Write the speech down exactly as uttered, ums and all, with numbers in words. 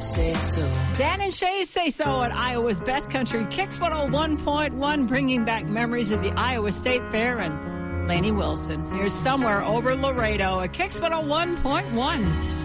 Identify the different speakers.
Speaker 1: say so.
Speaker 2: Dan and Shay Say So at Iowa's Best Country Kicks one oh one point one, bringing back memories of the Iowa State Fair and Lainey Wilson. Here's Somewhere Over Laredo at Kicks one oh one point one.